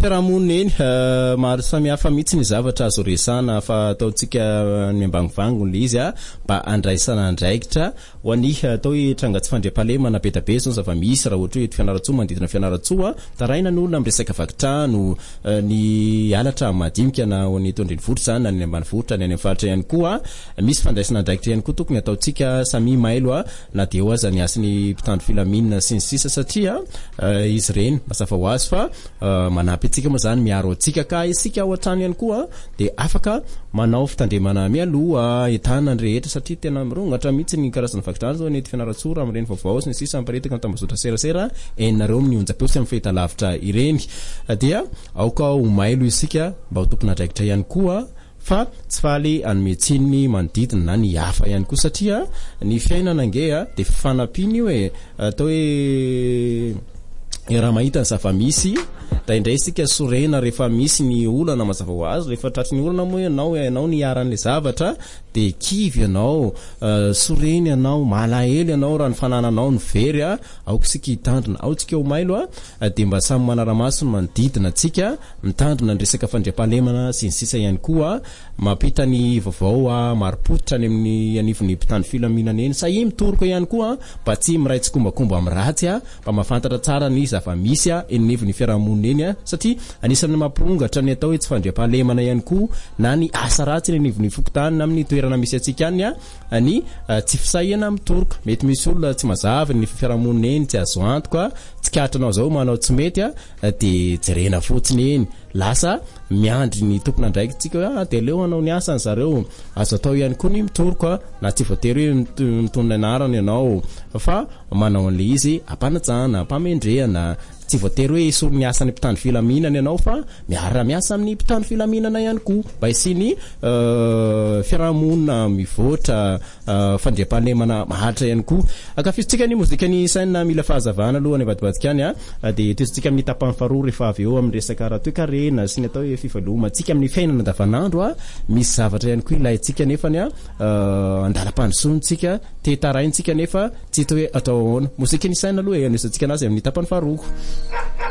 fiarahamonina eny maro samihafa mihitsy ny zavatra azo resana fa ataotsika ny ambangivangony izy mba andraisana andraikitra ho any atao hoe trangatsy fandriam-pahalemana betabe zao zava misy raha ohatra hoe fianaratsoa manodidina fianaratsoa taraina ny olona amresaka vakitrano ny alatra madinika na ho any tondrenivohitra zany na ny ambanivohitra ny any faritra ihany koa misy fandraisana andraikitra ihany koa tokony ataotsika samy mailo na dia aza ny asiny mpitandro filaminana sy ny sisa satria izy reny masafa ho azy fa manampy atsika moa zany miaro atsika ka isika ao an-trano ihany koa dia afaka manao fitandremana mialoha entana ny rehetra satria tena mirongatra mihitsy ny karazana vakitrano zao nety fianaratsora amin'ireny vaovao sy ny sisa miparitaka mitambazotra serasera enareo amin'ny onjam-peo sy amin'ny fahitalavitra ireny dia aoka ho mailo isika mba ho tompona andraikitra ihany koa fa tsy faly anometsiny manodidina na ny hafa ihany koa satria ny fiainana angeha dia fanampiana io atao hoe raha mahita ny zava-misy da indray isika sorena rehefa misy ny olana mazava ho azy rehefa tratry ny olana moa ianao ny iaran'le zavatra dia kivy ianao soreny ianao malahelo ianao raha ny fanananao ny very aoka sika hitandrina ao tsika ho mailo dia mba samy manaramaso ny manodidina atsika mitandrina ny resaka fandriam-pahalemana sy ny sisa ihany koa mampita ny vaovao maropototra any amin'ny anivon'ny mpitandro filaminana eny sahi mitoroko ihany koa mba tsy miraitsy kombakomba amin'ny ratsy mba mahafantatra tsara ny zava-misy enivon'ny fiarahamonina eny satria anisan'ny mampirongatra ny atao hoe tsy fandriam-pahalemana ihany koa na ny asa ratsy ny anivon'ny fokotany na amin'ny toerana misy atsika any ny tsy fisahihana mitoroka mety misy olona tsy mazava ny fiarahamonina eny tsy azo antoka tsy katranao zao manao tsy mety dia jerena fotsiny eny lasa miandry ny tompona andraiky tsika hoe dia leo anao ny asany zareo azo atao ihany koa ny mitoroka na tsy voatery hoe mitonona anarany ianao fa manao an'le izy ampanajana ampamendrehana tsy voatery hoe isoro ny asany mpitandro filaminana ianao fa miara-miasa amin'ny mpitandro filaminana ihany koa mba isiny fiarahamonina mivoatra fandriam-pahalemana maharitra ihany koa akafisitsika ny mozika ny saina mila fahazavana aloha ny avadibadika any dia toezotsika amin'ny tapany faharoa rehefa avy eo amin'ny resaka raha toe-karena sy ny atao hoe fifalomantsika amin'ny fiainana andavanandro misy zavatra ihany koa ilayntsika nefany andalam-pandrosoantsika tetaraintsika nefa tsy hita hoe atao ahoana mozika ny saina aloha anesantsika anazy amin'ny tapany faharoa